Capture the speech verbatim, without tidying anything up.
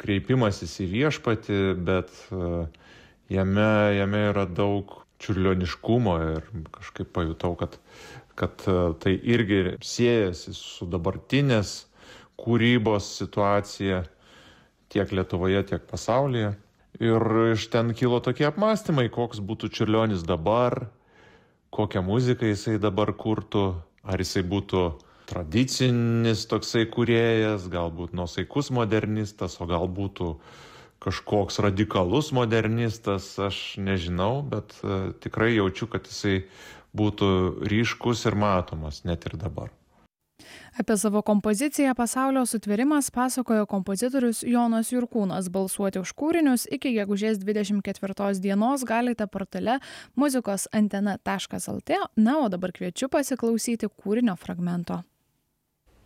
kreipimasis į viešpatį, bet jame, jame yra daug čiurlioniškumo ir kažkaip pajutau, kad, kad tai irgi siejasi su dabartinės kūrybos situacija tiek Lietuvoje, tiek pasaulyje. Ir iš ten kilo tokie apmąstymai, koks būtų Čiurlionis dabar, kokią muziką jisai dabar kurtų, ar jisai būtų tradicinis toksai kūrėjas, galbūt nuosaikus modernistas, o gal būtų kažkoks radikalus modernistas, aš nežinau, bet tikrai jaučiu, kad jisai būtų ryškus ir matomas net ir dabar. Apie savo kompoziciją Pasaulio sutvėrimas pasakojo kompozitorius Jonas Jurkūnas. Balsuoti už kūrinius iki gegužės dvidešimt ketvirtos dienos galite portale muzikos antena taškas lt. Na, o dabar kviečiu pasiklausyti kūrinio fragmento.